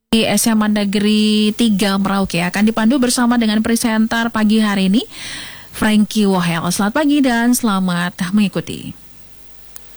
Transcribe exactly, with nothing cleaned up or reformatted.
Di S M A Negeri tiga Merauke akan dipandu bersama dengan presenter pagi hari ini, Frankie Wahel. Selamat pagi dan selamat mengikuti.